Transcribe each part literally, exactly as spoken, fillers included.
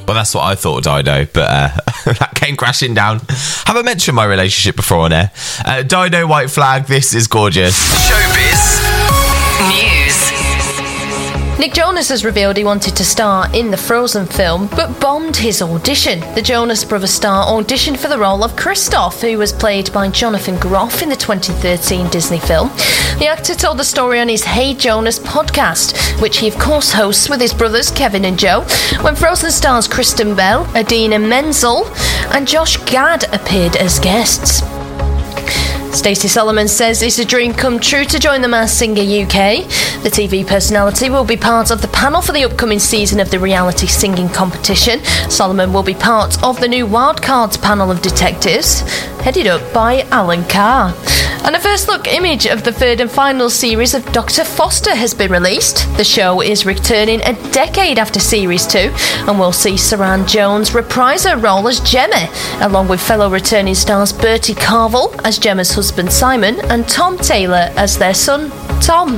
Well, that's what I thought, Dido, but uh, that came crashing down. Have I mentioned my relationship before on air? Uh, Dido, White Flag, this is gorgeous. Showbiz News. Nick Jonas has revealed he wanted to star in the Frozen film, but bombed his audition. The Jonas Brothers star auditioned for the role of Kristoff, who was played by Jonathan Groff in the twenty thirteen Disney film. The actor told the story on his Hey Jonas podcast, which he of course hosts with his brothers Kevin and Joe, when Frozen stars Kristen Bell, Idina Menzel and Josh Gad appeared as guests. Stacey Solomon says it's a dream come true to join The Masked Singer U K. The T V personality will be part of the panel for the upcoming season of the reality singing competition. Solomon will be part of the new Wildcards panel of detectives, headed up by Alan Carr. And a first look image of the third and final series of Doctor Foster has been released. The show is returning a decade after series two, and we'll see Saran Jones reprise her role as Gemma, along with fellow returning stars Bertie Carvel as Gemma's husband Simon and Tom Taylor as their son Tom.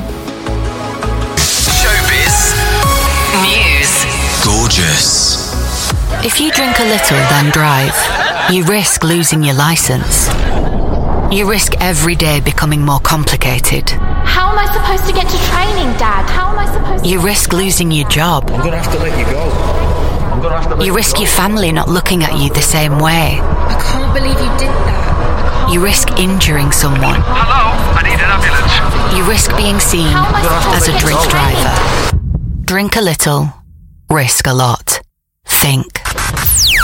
Showbiz News. Gorgeous. If you drink a little then drive, you risk losing your licence. You risk every day becoming more complicated. How am I supposed to get to training, Dad? How am I supposed to... You risk losing your job. I'm going to have to let you go. I'm going to have to let You risk you your family not looking at you the same way. I can't believe you did that. You risk injuring someone. Hello, I need an ambulance. You risk being seen How am I supposed as to a get to drink training? driver. Drink a little, risk a lot. Think.